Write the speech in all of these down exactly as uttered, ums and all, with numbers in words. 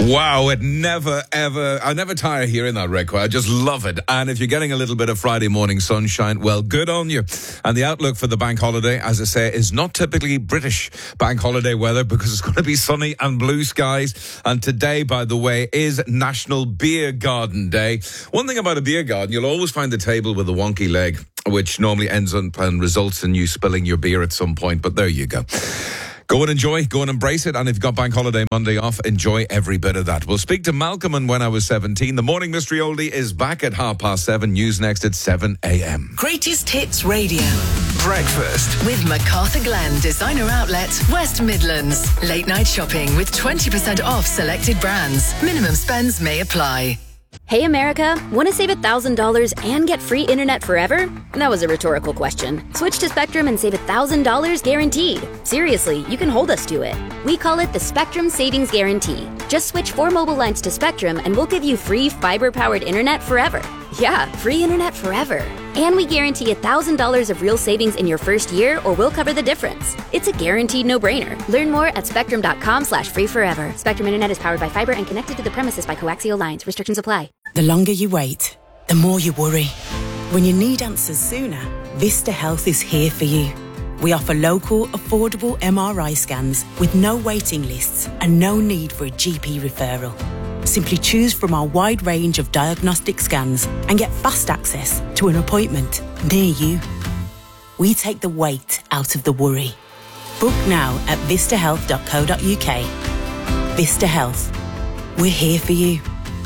Wow, it never, ever, I never tire of hearing that record. I just love it. And if you're getting a little bit of Friday morning sunshine, well, good on you. And the outlook for the bank holiday, as I say, is not typically British bank holiday weather because it's going to be sunny and blue skies. And today, by the way, is National Beer Garden Day. One thing about a beer garden, you'll always find the table with a wonky leg, which normally ends up and results in you spilling your beer at some point. But there you go. Go and enjoy, go and embrace it, and if you've got Bank Holiday Monday off, enjoy every bit of that. We'll speak to Malcolm and When I Was seventeen. The Morning Mystery Oldie is back at half past seven. News next at seven a.m. Greatest Hits Radio. Breakfast. With MacArthur Glen Designer Outlet, West Midlands. Late night shopping with twenty percent off selected brands. Minimum spends may apply. Hey America, want to save one thousand dollars and get free internet forever? That was a rhetorical question. Switch to Spectrum and save one thousand dollars guaranteed. Seriously, you can hold us to it. We call it the Spectrum Savings Guarantee. Just switch four mobile lines to Spectrum and we'll give you free fiber-powered internet forever. Yeah, free internet forever. And we guarantee one thousand dollars of real savings in your first year or we'll cover the difference. It's a guaranteed no-brainer. Learn more at spectrum.com slash free forever. Spectrum Internet is powered by fiber and connected to the premises by coaxial lines. Restrictions apply. The longer you wait, the more you worry. When you need answers sooner, Vista Health is here for you. We offer local, affordable M R I scans with no waiting lists and no need for a G P referral. Simply choose from our wide range of diagnostic scans and get fast access to an appointment near you. We take the weight out of the worry. Book now at vista health dot co dot uk. Vista Health. We're here for you.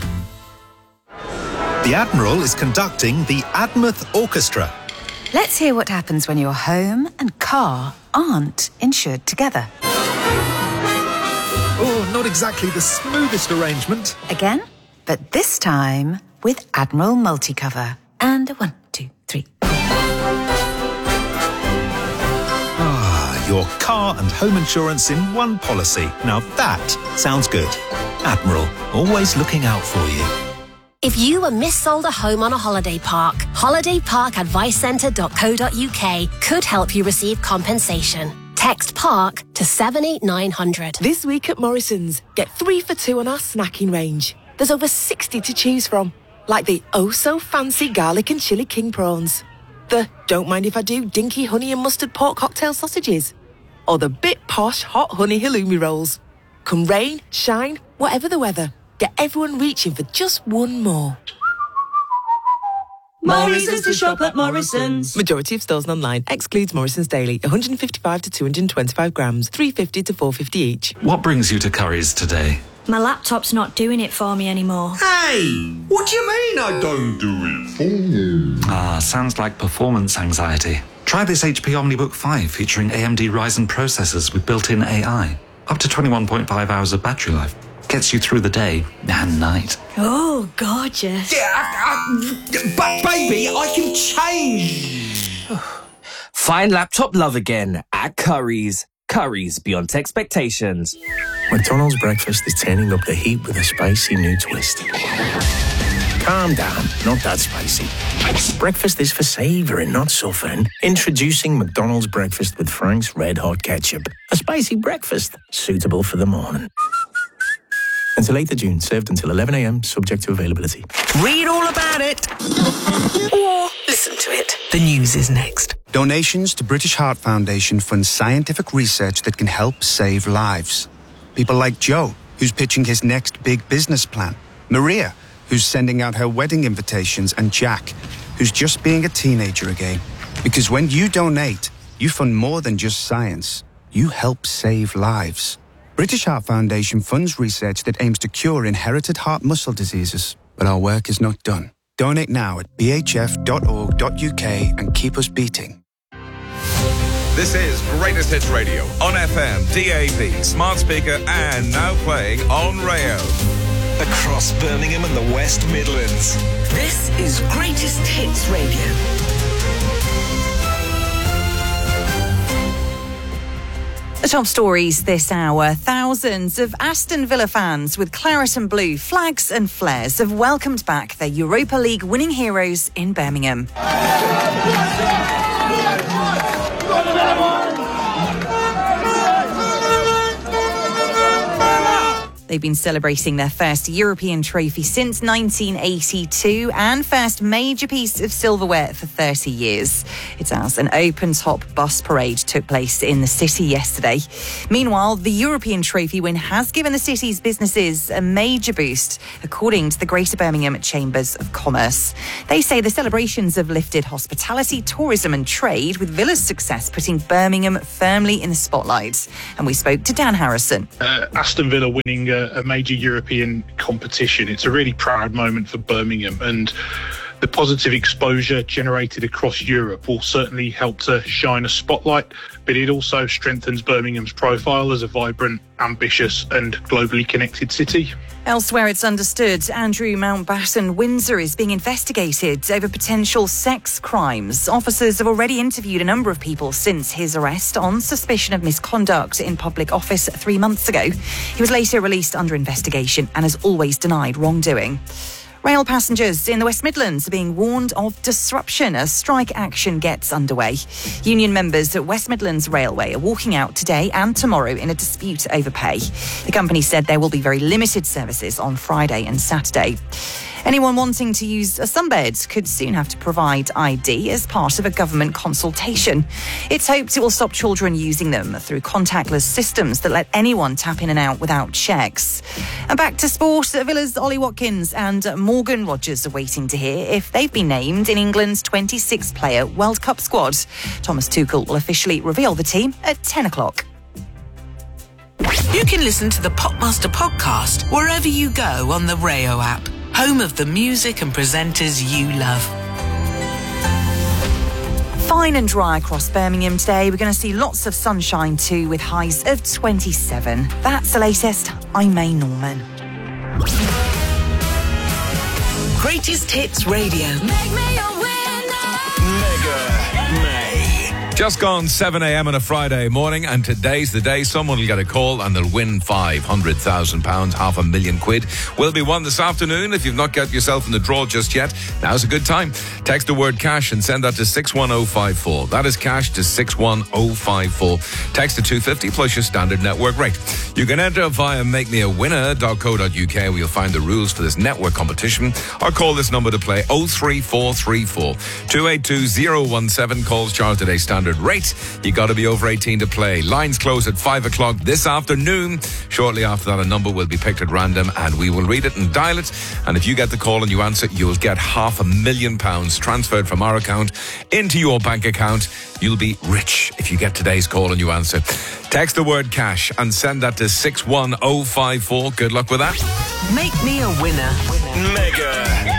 The Admiral is conducting the Admouth Orchestra. Let's hear what happens when your home and car aren't insured together. Oh, not exactly the smoothest arrangement. Again, but this time with Admiral Multicover. And a one, two, three. Ah, your car and home insurance in one policy. Now that sounds good. Admiral, always looking out for you. If you were missold a home on a holiday park, holiday park advice centre dot co dot uk could help you receive compensation. Text PARK to seven eight nine hundred. This week at Morrison's, get three for two on our snacking range. There's over sixty to choose from, like the oh-so-fancy garlic and chilli king prawns, the don't mind if I do dinky honey and mustard pork cocktail sausages, or the bit posh hot honey halloumi rolls. Come rain, shine, whatever the weather, get everyone reaching for just one more. Morrison's to shop at Morrison's. Majority of stores and online. Excludes Morrison's Daily. one fifty-five to two twenty-five grams. three fifty to four fifty each. What brings you to Curry's today? My laptop's not doing it for me anymore. Hey! What do you mean I don't do it for you? Ah, sounds like performance anxiety. Try this H P OmniBook five featuring A M D Ryzen processors with built-in A I. Up to twenty-one point five hours of battery life. Gets you through the day and night. Oh, gorgeous. Yeah, I, I, but baby, I can change. Find laptop love again at Curry's. Curry's, beyond expectations. McDonald's breakfast is turning up the heat with a spicy new twist. Calm down, not that spicy. Breakfast is for savouring, not suffering. Introducing McDonald's breakfast with Frank's Red Hot Ketchup. A spicy breakfast suitable for the morning. Until eighth of June, served until eleven a.m, subject to availability. Read all about it. Or listen to it. The news is next. Donations to British Heart Foundation fund scientific research that can help save lives. People like Joe, who's pitching his next big business plan. Maria, who's sending out her wedding invitations. And Jack, who's just being a teenager again. Because when you donate, you fund more than just science. You help save lives. British Heart Foundation funds research that aims to cure inherited heart muscle diseases. But our work is not done. Donate now at b h f dot org dot u k and keep us beating. This is Greatest Hits Radio on F M, D A B, smart speaker, and now playing on Rayo. Across Birmingham and the West Midlands. This is Greatest Hits Radio. The top stories this hour. Thousands of Aston Villa fans with claret and blue flags and flares have welcomed back their Europa League winning heroes in Birmingham. They've been celebrating their first European trophy since nineteen eighty-two and first major piece of silverware for thirty years. It's as an open-top bus parade took place in the city yesterday. Meanwhile, the European trophy win has given the city's businesses a major boost, according to the Greater Birmingham Chambers of Commerce. They say the celebrations have lifted hospitality, tourism and trade, with Villa's success putting Birmingham firmly in the spotlight. And we spoke to Dan Harrison. Uh, Aston Villa winning a, a major European competition. It's a really proud moment for Birmingham, and the positive exposure generated across Europe will certainly help to shine a spotlight, but it also strengthens Birmingham's profile as a vibrant, ambitious and globally connected city. Elsewhere, it's understood Andrew Mountbatten Windsor is being investigated over potential sex crimes. Officers have already interviewed a number of people since his arrest on suspicion of misconduct in public office three months ago. He was later released under investigation and has always denied wrongdoing. Rail passengers in the West Midlands are being warned of disruption as strike action gets underway. Union members at West Midlands Railway are walking out today and tomorrow in a dispute over pay. The company said there will be very limited services on Friday and Saturday. Anyone wanting to use a sunbed could soon have to provide I D as part of a government consultation. It's hoped it will stop children using them through contactless systems that let anyone tap in and out without checks. And back to sport, Villa's Ollie Watkins and Morgan Rogers are waiting to hear if they've been named in England's twenty-six player World Cup squad. Thomas Tuchel will officially reveal the team at ten o'clock. You can listen to the Popmaster podcast wherever you go on the Rayo app, home of the music and presenters you love. Fine and dry across Birmingham today. We're going to see lots of sunshine too, with highs of twenty-seven. That's the latest. I'm May Norman. Greatest Hits Radio. Mega May. Just gone seven a.m. on a Friday morning, and today's the day someone will get a call and they'll win five hundred thousand pounds, half a million quid. Will be won this afternoon. If you've not got yourself in the draw just yet, now's a good time. Text the word cash and send that to six one oh five four. That is cash to six one oh five four. Text to two fifty plus your standard network rate. You can enter via make me a winner dot co dot uk where you'll find the rules for this network competition, or call this number to play oh three four three four, two eight two oh one seven. Calls charged today's standard rate. You got to be over eighteen to play. Lines close at five o'clock this afternoon. Shortly after that, a number will be picked at random and we will read it and dial it. And if you get the call and you answer, you'll get half a million pounds transferred from our account into your bank account. You'll be rich if you get today's call and you answer. Text the word cash and send that to six one oh five four. Good luck with that. Make me a winner. Mega